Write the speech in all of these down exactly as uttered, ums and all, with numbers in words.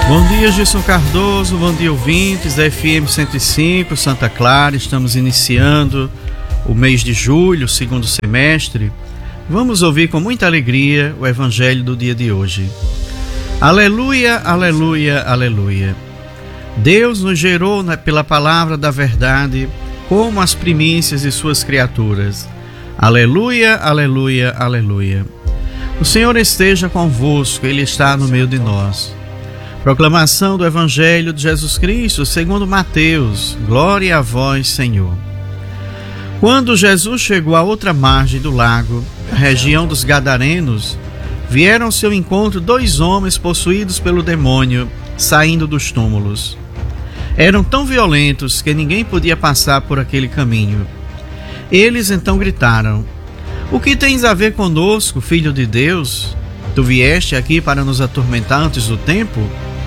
Bom dia, Gilson Cardoso, bom dia, ouvintes da F M cento e cinco, Santa Clara. Estamos iniciando o mês de julho, segundo semestre. Vamos ouvir com muita alegria o evangelho do dia de hoje. Aleluia, aleluia, aleluia. Deus nos gerou pela palavra da verdade como as primícias de suas criaturas. Aleluia, aleluia, aleluia. O Senhor esteja convosco, Ele está no meio de nós. Proclamação do Evangelho de Jesus Cristo segundo Mateus. Glória a vós, Senhor. Quando Jesus chegou à outra margem do lago, a região dos Gadarenos, vieram ao seu encontro dois homens possuídos pelo demônio, saindo dos túmulos. Eram tão violentos que ninguém podia passar por aquele caminho. Eles então gritaram: "O que tens a ver conosco, Filho de Deus? Tu vieste aqui para nos atormentar antes do tempo?"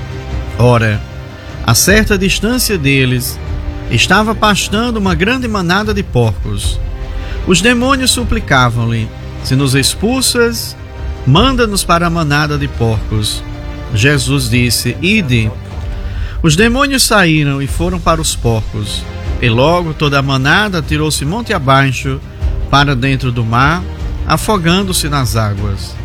Ora, a certa distância deles, estava pastando uma grande manada de porcos. Os demônios suplicavam-lhe: "Se nos expulsas, manda-nos para a manada de porcos." Jesus disse: "Ide." Os demônios saíram e foram para os porcos, e logo toda a manada atirou-se monte abaixo para dentro do mar, afogando-se nas águas.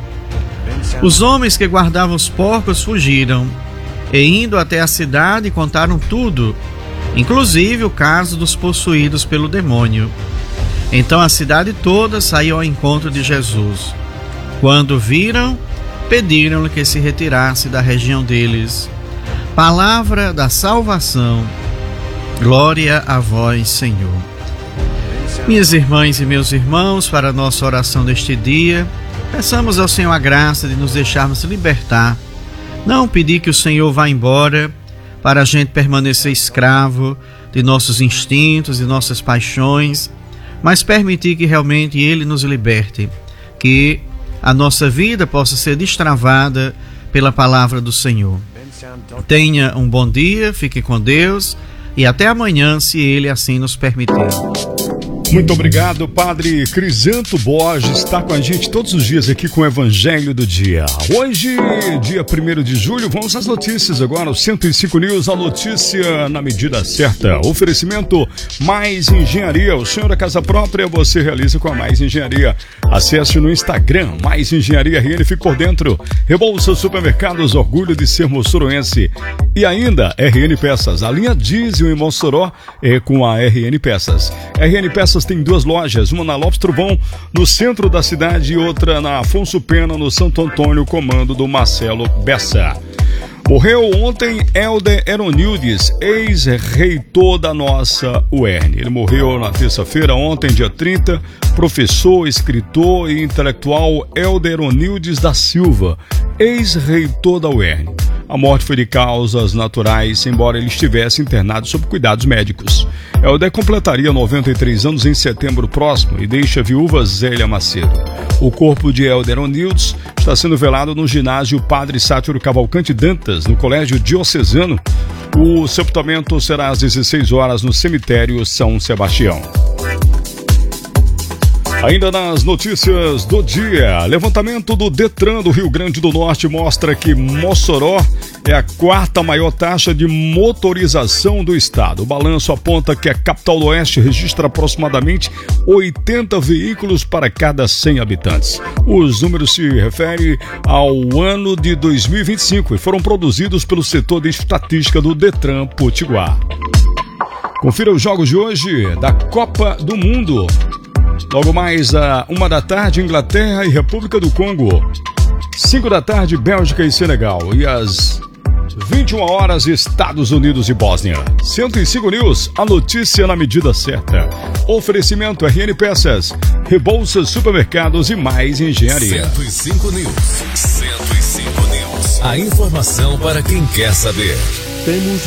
Os homens que guardavam os porcos fugiram, e indo até a cidade contaram tudo, inclusive o caso dos possuídos pelo demônio. Então a cidade toda saiu ao encontro de Jesus. Quando viram, pediram-lhe que se retirasse da região deles. Palavra da salvação. Glória a vós, Senhor. Minhas irmãs e meus irmãos, para a nossa oração deste dia, peçamos ao Senhor a graça de nos deixarmos libertar. Não pedir que o Senhor vá embora para a gente permanecer escravo de nossos instintos e nossas paixões, mas permitir que realmente Ele nos liberte, que a nossa vida possa ser destravada pela palavra do Senhor. Tenha um bom dia, fique com Deus e até amanhã, se Ele assim nos permitir. Muito obrigado, Padre Crisanto Borges, está com a gente todos os dias aqui com o Evangelho do Dia. Hoje, dia primeiro de julho, vamos às notícias agora, o cento e cinco News, a notícia na medida certa. Oferecimento Mais Engenharia, o senhor da casa própria, você realiza com a Mais Engenharia. Acesse no Instagram, Mais Engenharia R N, fique por dentro. Rebolsa Supermercados, orgulho de ser moçoroense. E ainda, R N Peças, a linha diesel em Mossoró é com a R N Peças. R N Peças tem duas lojas, uma na Lopes Truvão, no centro da cidade, e outra na Afonso Pena, no Santo Antônio, comando do Marcelo Bessa. Morreu ontem Helder Eronildes, ex-reitor da nossa U E R N. Ele morreu na terça-feira, ontem, dia trinta, professor, escritor e intelectual Helder Eronildes da Silva, ex-reitor da U E R N. A morte foi de causas naturais, embora ele estivesse internado sob cuidados médicos. Helder completaria noventa e três anos em setembro próximo e deixa a viúva Zélia Macedo. O corpo de Helder Eronildes está sendo velado no ginásio Padre Sátiro Cavalcante Dantas, no Colégio Diocesano. O sepultamento será às dezesseis horas no cemitério São Sebastião. Ainda nas notícias do dia, levantamento do Detran do Rio Grande do Norte mostra que Mossoró é a quarta maior taxa de motorização do estado. O balanço aponta que a capital do Oeste registra aproximadamente oitenta veículos para cada cem habitantes. Os números se referem ao ano de dois mil e vinte e cinco e foram produzidos pelo setor de estatística do Detran Potiguar. Confira os jogos de hoje da Copa do Mundo. Logo mais a uma da tarde, Inglaterra e República do Congo. Cinco da tarde, Bélgica e Senegal. E às vinte e uma horas, Estados Unidos e Bósnia. cento e cinco News, a notícia na medida certa. Oferecimento R N Peças, Rebolsas Supermercados e Mais Engenharia. cento e cinco News. cento e cinco News. A informação para quem quer saber. Temos